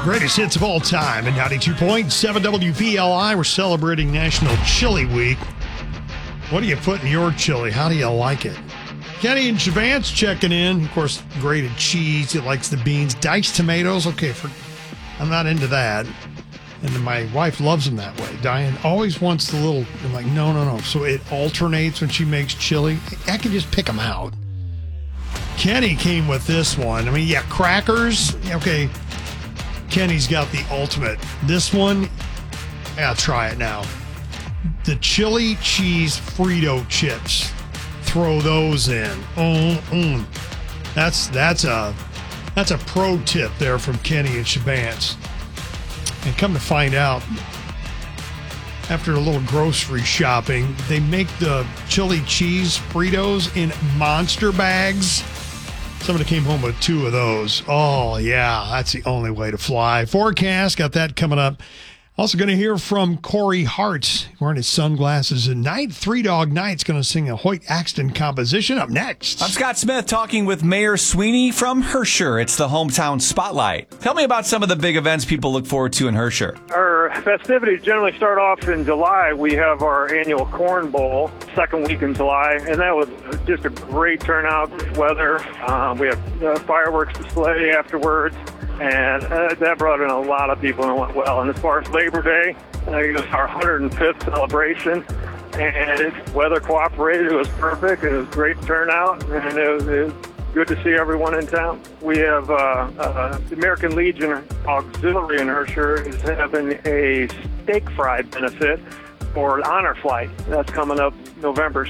Greatest hits of all time at 92.7 WPLI. We're celebrating National Chili Week. What do you put in your chili? How do you like it? Kenny and Shavance checking in. Of course, grated cheese. He likes the beans. Diced tomatoes. Okay, I'm not into that. And my wife loves them that way. Diane always wants the little, I'm like, no. So it alternates when she makes chili. I can just pick them out. Kenny came with this one. I mean, yeah, crackers. Okay. Kenny's got the ultimate. This one, yeah, try it now. The chili cheese Frito chips. Throw those in. That's a pro tip there from Kenny and Shavance. And come to find out, after a little grocery shopping, they make the chili cheese Fritos in monster bags. Somebody came home with 2 of those. Oh, yeah, that's the only way to fly. Forecast, got that coming up. Also going to hear from Corey Hart, wearing his sunglasses at night. Three Dog Night's going to sing a Hoyt Axton composition up next. I'm Scott Smith talking with Mayor Sweeney from Herscher. It's the Hometown Spotlight. Tell me about some of the big events people look forward to in Herscher. Our festivities generally start off in July. We have our annual Corn Bowl, second week in July, and that was just a great turnout weather. We have the fireworks display afterwards. And that brought in a lot of people and it went well. And as far as Labor Day, it was our 105th celebration. And weather cooperated. It was perfect. It was great turnout. And it was good to see everyone in town. We have the American Legion Auxiliary in Herscher is having a steak fry benefit for Honor Flight. That's coming up November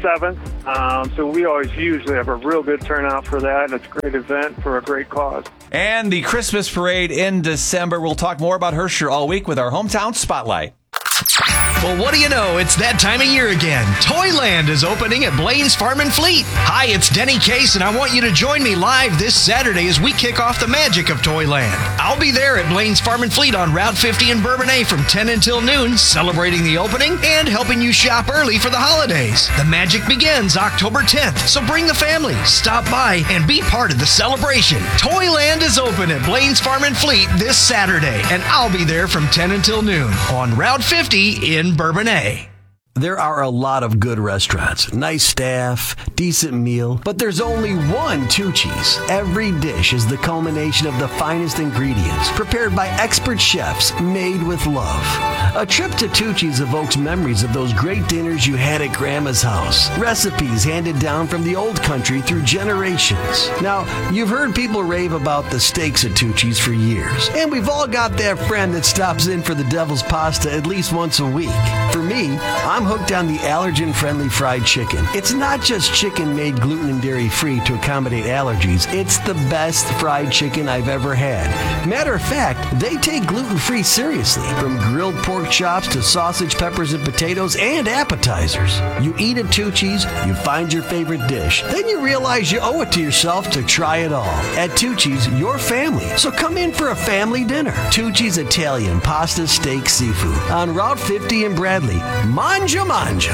7th. So we always usually have a real good turnout for that. And it's a great event for a great cause. And the Christmas parade in December. We'll talk more about Herscher all week with our Hometown Spotlight. Well, what do you know? It's that time of year again. Toyland is opening at Blaine's Farm and Fleet. Hi, it's Denny Case, and I want you to join me live this Saturday as we kick off the magic of Toyland. I'll be there at Blaine's Farm and Fleet on Route 50 in Bourbonnais from 10 until noon, celebrating the opening and helping you shop early for the holidays. The magic begins October 10th, so bring the family, stop by, and be part of the celebration. Toyland is open at Blaine's Farm and Fleet this Saturday, and I'll be there from 10 until noon on Route 50 in Bourbonnais. There are a lot of good restaurants, nice staff, decent meal, but there's only one Tucci's. Every dish is the culmination of the finest ingredients, prepared by expert chefs, made with love. A trip to Tucci's evokes memories of those great dinners you had at Grandma's house. Recipes handed down from the old country through generations. Now, you've heard people rave about the steaks at Tucci's for years, and we've all got that friend that stops in for the devil's pasta at least once a week. For me, I'm hooked on the allergen-friendly fried chicken. It's not just chicken made gluten and dairy-free to accommodate allergies. It's the best fried chicken I've ever had. Matter of fact, they take gluten-free seriously, from grilled pork chops to sausage, peppers, and potatoes, and appetizers. You eat at Tucci's, you find your favorite dish. Then you realize you owe it to yourself to try it all. At Tucci's, your family. So come in for a family dinner. Tucci's Italian Pasta, Steak, Seafood on Route 50 in Bradley. Manja Manja.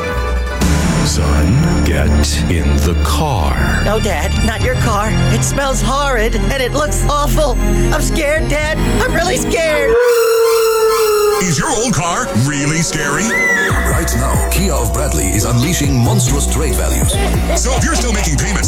Son, get in the car. No, Dad, not your car. It smells horrid and it looks awful. I'm scared, Dad. I'm really scared. Is your old car really scary? Right now, Kia of Bradley is unleashing monstrous trade values. So if you're still making payments